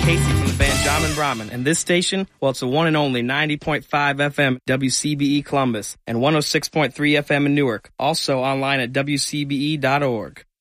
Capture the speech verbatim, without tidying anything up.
Casey from the band Jamin Brahmin, and this station, well, it's the one and only ninety point five F M W C B E Columbus and one oh six point three F M in Newark. Also online at W C B E dot org.